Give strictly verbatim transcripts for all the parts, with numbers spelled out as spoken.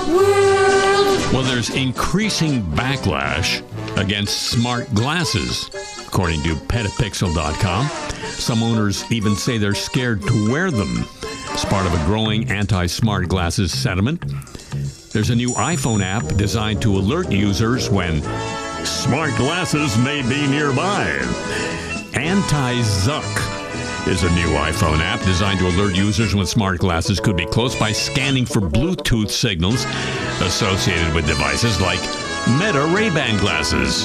world. Well, there's increasing backlash against smart glasses, according to petapixel dot com. Some owners even say they're scared to wear them. It's part of a growing anti-smart glasses sentiment. There's a new iPhone app designed to alert users when smart glasses may be nearby. Anti-Zuck is a new iPhone app designed to alert users when smart glasses could be close by scanning for Bluetooth signals associated with devices like Meta Ray-Ban glasses,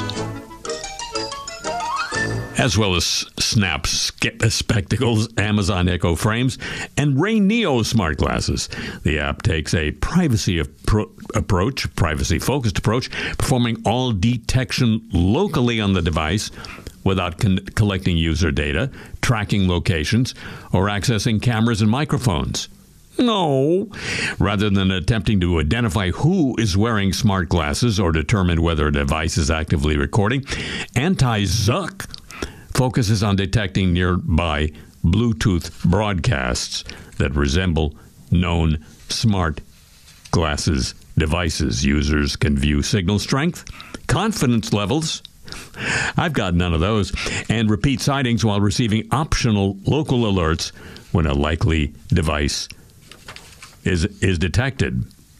as well as Snap spectacles, Amazon Echo frames, and Ray Neo smart glasses. The app takes a privacy appro- approach, privacy-focused approach, performing all detection locally on the device without con- collecting user data, tracking locations, or accessing cameras and microphones. No. Rather than attempting to identify who is wearing smart glasses or determine whether a device is actively recording, Anti-Zuck focuses on detecting nearby Bluetooth broadcasts that resemble known smart glasses devices. Users can view signal strength, confidence levels, I've got none of those, and repeat sightings while receiving optional local alerts when a likely device is is detected.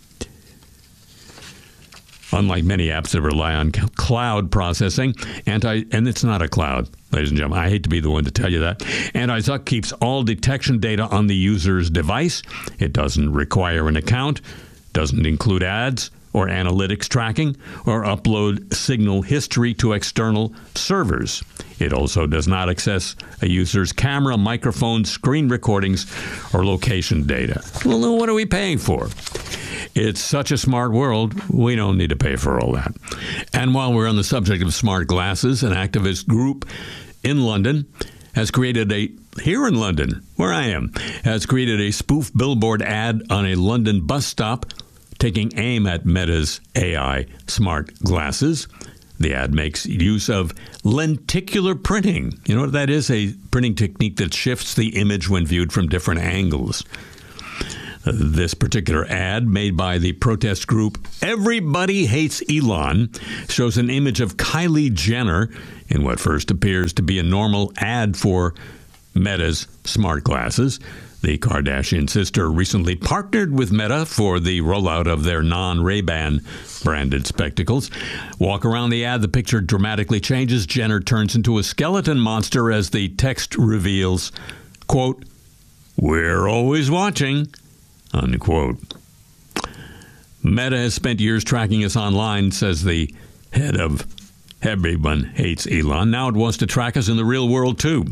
Unlike many apps that rely on c- cloud processing, anti and it's not a cloud, ladies and gentlemen. I hate to be the one to tell you that. Anti-Zuck keeps all detection data on the user's device. It doesn't require an account, doesn't include ads or analytics tracking, or upload signal history to external servers. It also does not access a user's camera, microphone, screen recordings, or location data. Well, then what are we paying for? It's such a smart world, we don't need to pay for all that. And while we're on the subject of smart glasses, an activist group in London has created a, here in London, where I am, has created a spoof billboard ad on a London bus stop taking aim at Meta's A I smart glasses. The ad makes use of lenticular printing. You know what that is? A printing technique that shifts the image when viewed from different angles. This particular ad, made by the protest group Everybody Hates Elon, shows an image of Kylie Jenner in what first appears to be a normal ad for Meta's smart glasses. The Kardashian sister recently partnered with Meta for the rollout of their non-Ray-Ban branded spectacles. Walk around the ad, the picture dramatically changes. Jenner turns into a skeleton monster as the text reveals, quote, "We're always watching," unquote. Meta has spent years tracking us online, says the head of Everyone Hates Elon. Now it wants to track us in the real world, too.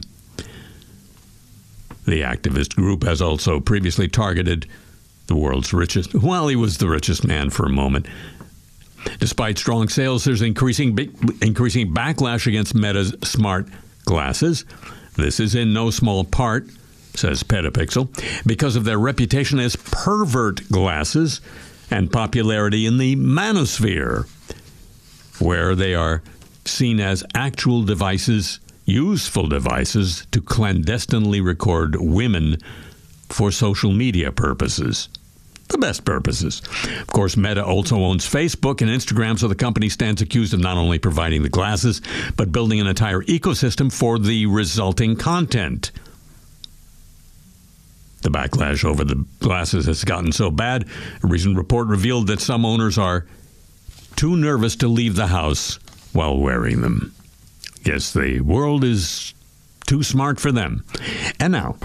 The activist group has also previously targeted the world's richest. Well, he was the richest man for a moment. Despite strong sales, there's increasing increasing backlash against Meta's smart glasses. This is in no small part, says Petapixel, because of their reputation as pervert glasses and popularity in the manosphere, where they are seen as actual devices, useful devices to clandestinely record women for social media purposes. The best purposes. Of course, Meta also owns Facebook and Instagram, so the company stands accused of not only providing the glasses, but building an entire ecosystem for the resulting content. The backlash over the glasses has gotten so bad, a recent report revealed that some owners are too nervous to leave the house while wearing them. Guess the world is too smart for them. And now,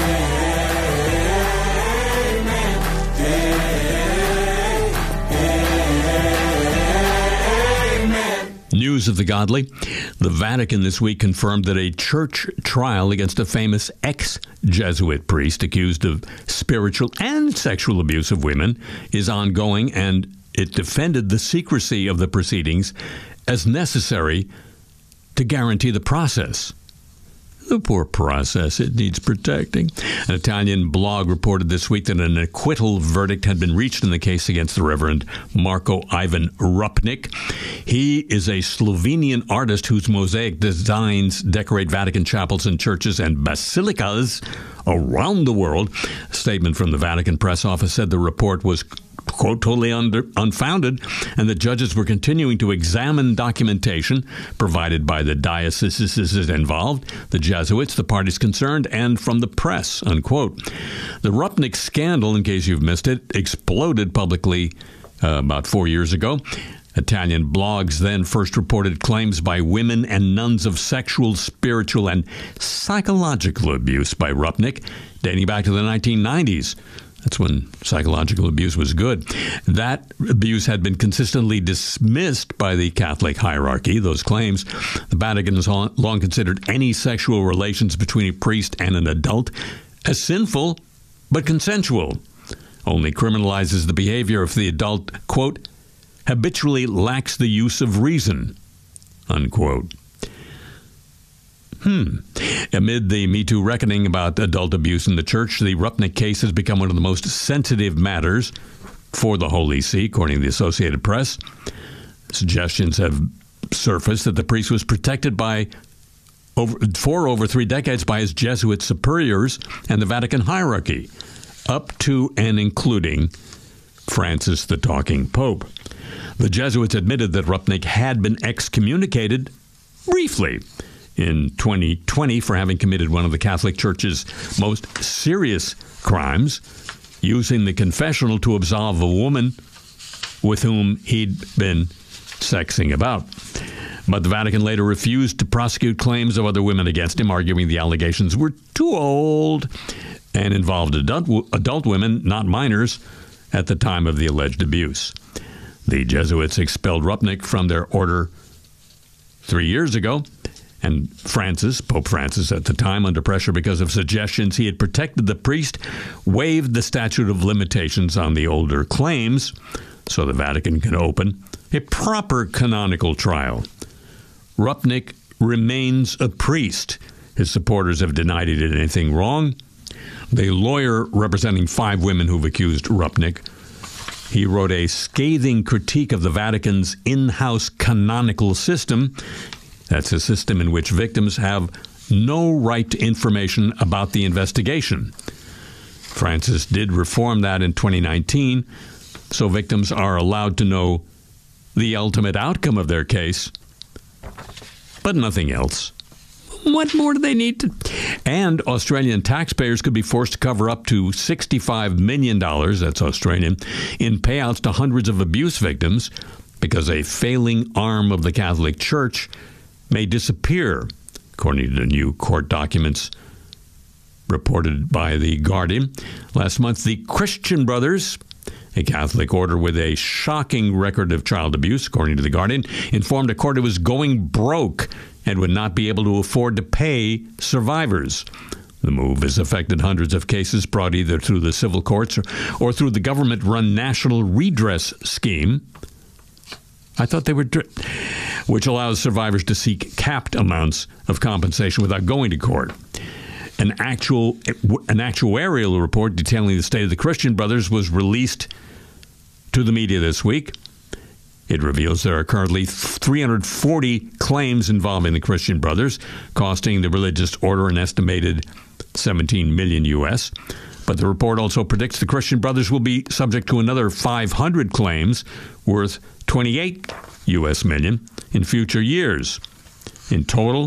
news of the godly. The Vatican this week confirmed that a church trial against a famous ex-Jesuit priest accused of spiritual and sexual abuse of women is ongoing, and it defended the secrecy of the proceedings as necessary to guarantee the process. The poor process, it needs protecting. An Italian blog reported this week that an acquittal verdict had been reached in the case against the Reverend Marko Ivan Rupnik. He is a Slovenian artist whose mosaic designs decorate Vatican chapels and churches and basilicas around the world. A statement from the Vatican press office said the report was quote, totally under, unfounded, and the judges were continuing to examine documentation provided by the dioceses involved, the Jesuits, the parties concerned, and from the press, unquote. The Rupnik scandal, in case you've missed it, exploded publicly uh, about four years ago. Italian blogs then first reported claims by women and nuns of sexual, spiritual, and psychological abuse by Rupnik, dating back to the nineteen nineties. That's when psychological abuse was good. That abuse had been consistently dismissed by the Catholic hierarchy, those claims. The Vatican has long considered any sexual relations between a priest and an adult as sinful, but consensual. Only criminalizes the behavior if the adult, quote, habitually lacks the use of reason, unquote. Hmm. Amid the Me Too reckoning about adult abuse in the church, the Rupnik case has become one of the most sensitive matters for the Holy See, according to the Associated Press. Suggestions have surfaced that the priest was protected by over, for over three decades by his Jesuit superiors and the Vatican hierarchy, up to and including Francis the Talking Pope. The Jesuits admitted that Rupnik had been excommunicated briefly in twenty twenty for having committed one of the Catholic Church's most serious crimes, using the confessional to absolve a woman with whom he'd been sexing about. But the Vatican later refused to prosecute claims of other women against him, arguing the allegations were too old and involved adult, adult women, not minors, at the time of the alleged abuse. The Jesuits expelled Rupnik from their order three years ago, and Francis, Pope Francis at the time, under pressure because of suggestions he had protected the priest, waived the statute of limitations on the older claims so the Vatican can open a proper canonical trial. Rupnik remains a priest. His supporters have denied he did anything wrong. The lawyer representing five women who've accused Rupnik, he wrote a scathing critique of the Vatican's in-house canonical system. That's a system in which victims have no right to information about the investigation. Francis did reform that in twenty nineteen, so victims are allowed to know the ultimate outcome of their case, but nothing else. What more do they need to? And Australian taxpayers could be forced to cover up to sixty-five million dollars, that's Australian, in payouts to hundreds of abuse victims because a failing arm of the Catholic Church may disappear, according to new court documents reported by The Guardian. Last month, the Christian Brothers, a Catholic order with a shocking record of child abuse, according to The Guardian, informed a court it was going broke and would not be able to afford to pay survivors. The move has affected hundreds of cases brought either through the civil courts or, or through the government-run National Redress Scheme. I thought they were, which allows survivors to seek capped amounts of compensation without going to court. An actual, an actuarial report detailing the state of the Christian Brothers was released to the media this week. It reveals there are currently three hundred forty claims involving the Christian Brothers, costing the religious order an estimated seventeen million U S. But the report also predicts the Christian Brothers will be subject to another five hundred claims worth twenty-eight U S million in future years. In total,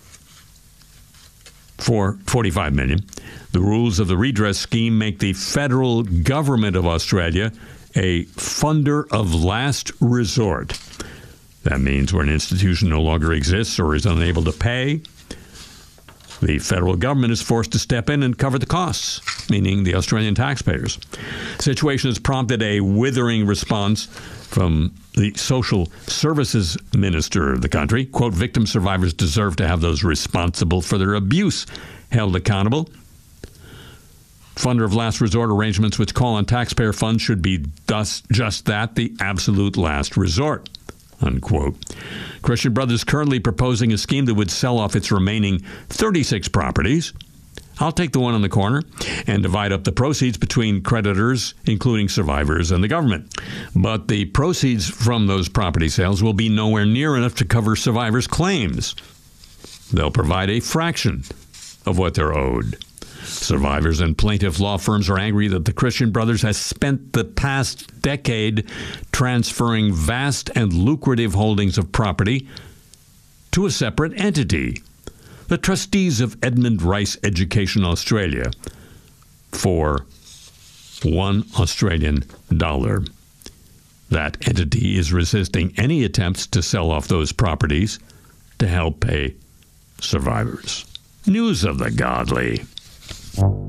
for forty-five million. The rules of the redress scheme make the federal government of Australia a funder of last resort. That means where an institution no longer exists or is unable to pay, the federal government is forced to step in and cover the costs, meaning the Australian taxpayers. The situation has prompted a withering response from the social services minister of the country. Quote, victim survivors deserve to have those responsible for their abuse held accountable. Funder of last resort arrangements which call on taxpayer funds should be thus just that, the absolute last resort, unquote. Christian Brothers currently proposing a scheme that would sell off its remaining thirty-six properties. I'll take the one on the corner and divide up the proceeds between creditors, including survivors and the government. But the proceeds from those property sales will be nowhere near enough to cover survivors' claims. They'll provide a fraction of what they're owed. Survivors and plaintiff law firms are angry that the Christian Brothers has spent the past decade transferring vast and lucrative holdings of property to a separate entity, the trustees of Edmund Rice Education Australia, for one Australian dollar. That entity is resisting any attempts to sell off those properties to help pay survivors. News of the godly.